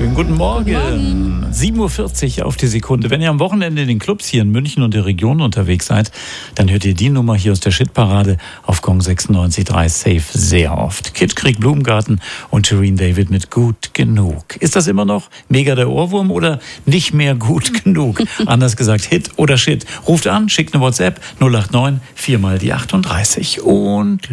Schönen guten Morgen. 7:40 Uhr auf die Sekunde. Wenn ihr am Wochenende in den Clubs hier in München und der Region unterwegs seid, dann hört ihr die Nummer hier aus der Shitparade auf Gong 96.3 Safe sehr oft. Kid Creek, Blumengarten und Shireen David mit Gut Genug. Ist das immer noch mega der Ohrwurm oder nicht mehr gut genug? Anders gesagt, Hit oder Shit? Ruft an, schickt eine WhatsApp 089 4 mal die 38 und